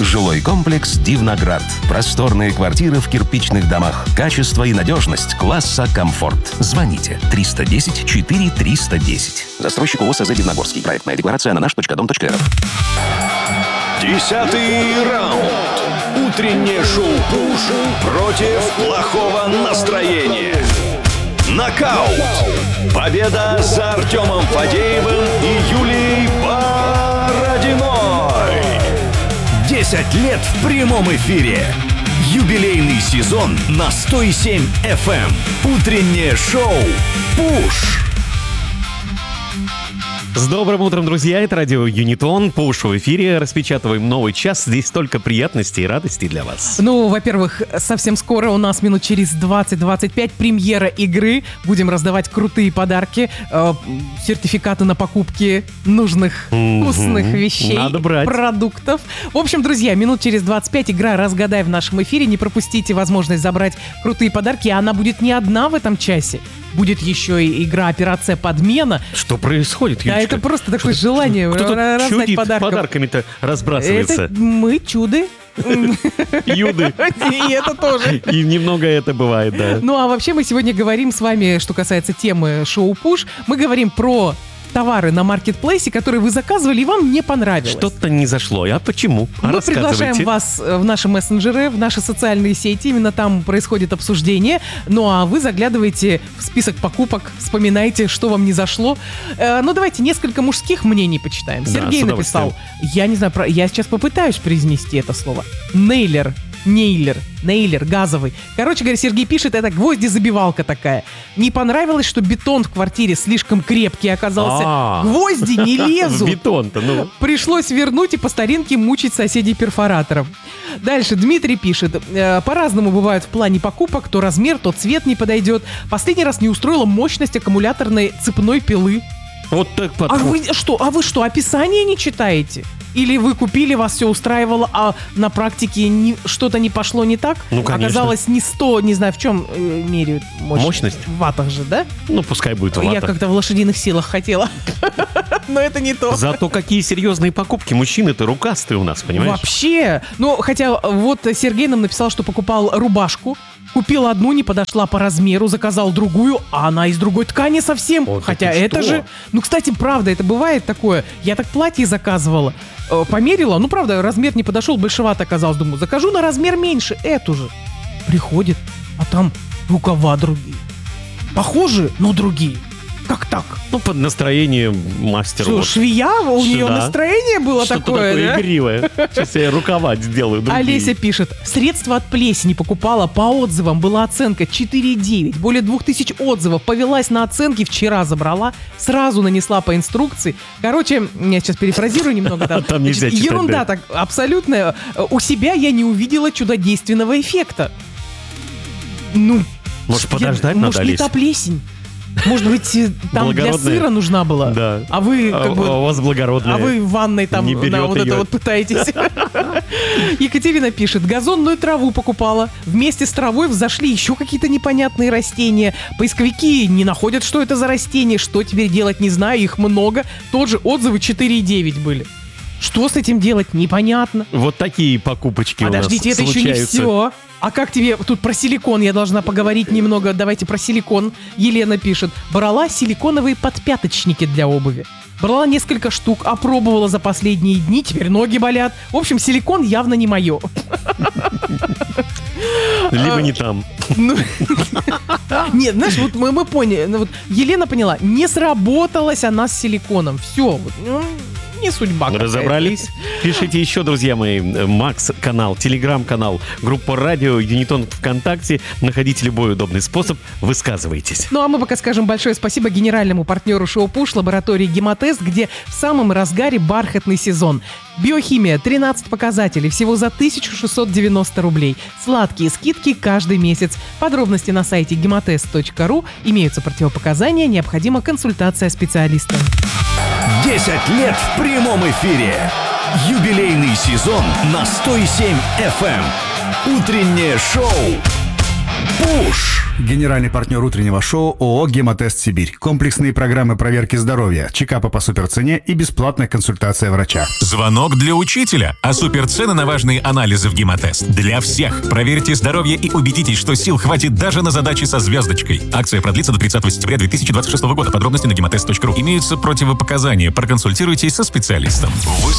Жилой комплекс «Дивноград». Просторные квартиры в кирпичных домах. Качество и надежность класса «Комфорт». Звоните 310-4310. Застройщик ООО «СЗ Дивногорский». Проектная декларация на наш.дом.рф. 10-й раунд. Утреннее шоу «Пуш» против плохого настроения. Нокаут. Победа за Артемом Фадеевым и Юлией Бородиной. 10 лет в прямом эфире. Юбилейный сезон на 107 FM. Утреннее шоу «Пуш». С добрым утром, друзья! Это радио Юнитон. Пуш в эфире. Распечатываем новый час. Здесь столько приятностей и радостей для вас. Ну, во-первых, совсем скоро у нас минут через 20-25 премьера игры. Будем раздавать крутые подарки, сертификаты на покупки нужных вкусных вещей, надо брать. Продуктов. В общем, друзья, минут через 25 игра «Разгадай» в нашем эфире. Не пропустите возможность забрать крутые подарки. А она будет не одна в этом часе. Будет еще и игра «Операция подмена». Что происходит, Юлечка? Да, это просто такое желание раздать чудит подарков. Подарками-то разбрасывается. Это мы чуды. Юды. И это тоже. И немного это бывает, да. Ну, а вообще мы сегодня говорим с вами, что касается темы шоу «Пуш», мы говорим про товары на маркетплейсе, которые вы заказывали, и вам не понравилось. Что-то не зашло. А почему? Мы приглашаем вас в наши мессенджеры, в наши социальные сети. Именно там происходит обсуждение. Ну, а вы заглядываете в список покупок, вспоминаете, что вам не зашло. Ну, давайте несколько мужских мнений почитаем. Да, Сергей написал, я не знаю, я сейчас попытаюсь произнести это слово. Нейлер, газовый. Короче говоря, Сергей пишет, это гвозди-забивалка такая. Не понравилось, что бетон в квартире слишком крепкий оказался. Гвозди не лезут. Бетон-то, ну. Пришлось вернуть и по старинке мучить соседей перфоратором. Дальше Дмитрий пишет, по-разному бывают в плане покупок, то размер, то цвет не подойдет. Последний раз не устроила мощность аккумуляторной цепной пилы. Вот так А вы что, описание не читаете? Или вы купили, вас все устраивало, а на практике что-то не пошло не так? Ну, конечно. Оказалось, не 100, не знаю, в чем меряют мощность? В ваттах же, да? Ну, пускай будет в ваттах. Я как-то в лошадиных силах хотела. Но это не то. Зато какие серьезные покупки. Мужчины-то рукастые у нас, понимаешь? Вообще. Ну, хотя вот Сергей нам написал, что покупал рубашку. Купил одну, не подошла по размеру, заказал другую, а она из другой ткани совсем. Вот хотя это же... Ну, кстати, правда, это бывает такое. Я так платье заказывала, померила, ну, правда, размер не подошел, большевато оказалось. Думаю, закажу на размер меньше, эту же. Приходит, а там рукава другие. Похожи, но другие. Как так? Ну, под настроение мастера. Что, вот. швея? У нее настроение было что-то такое, да? игривое. Сейчас я рукава сделаю другие. Олеся пишет, средства от плесени покупала, по отзывам была оценка 4,9, более 2000 отзывов, повелась на оценки, вчера забрала, сразу нанесла по инструкции. Короче, я сейчас перефразирую немного. Там нельзя читать, ерунда так абсолютная. У себя я не увидела чудодейственного эффекта. Ну, может, подождать надо, может, не та плесень. Может быть, там для сыра нужна была? Да. А вы как бы... у вас благородная. А вы в ванной там вот это вот пытаетесь. Екатерина пишет, газонную траву покупала. Вместе с травой взошли еще какие-то непонятные растения. Поисковики не находят, что это за растения. Что теперь делать, не знаю, их много. Тоже отзывы 4,9 были. Что с этим делать, непонятно. Вот такие покупочки Подождите, у нас это случаются. еще не все. А как тебе... Тут про силикон я должна поговорить немного. Давайте про силикон. Елена пишет. Брала силиконовые подпяточники для обуви. Брала несколько штук, опробовала за последние дни, теперь ноги болят. В общем, силикон явно не мое. Либо не там. Нет, знаешь, вот мы поняли. Елена поняла, не сработалась она с силиконом. Все, не судьба какая-то. Разобрались? Пишите еще, друзья мои. Макс-канал, телеграм-канал, группа радио Юнитон ВКонтакте. Находите любой удобный способ, высказывайтесь. Ну, а мы пока скажем большое спасибо генеральному партнеру шоу «Пуш», лаборатории «Гемотест», где в самом разгаре бархатный сезон. Биохимия, 13 показателей, всего за 1690 рублей. Сладкие скидки каждый месяц. Подробности на сайте gematest.ru. Имеются противопоказания, необходима консультация специалиста. 10 лет в прямом эфире. Юбилейный сезон на 107 FM. Утреннее шоу Пуш! Генеральный партнер утреннего шоу ООО «Гемотест Сибирь». Комплексные программы проверки здоровья, чекапы по суперцене и бесплатная консультация врача. Звонок для учителя. А суперцены на важные анализы в Гемотест. Для всех. Проверьте здоровье и убедитесь, что сил хватит даже на задачи со звездочкой. Акция продлится до 30 сентября 2026 года. Подробности на гемотест.ру. Имеются противопоказания. Проконсультируйтесь со специалистом.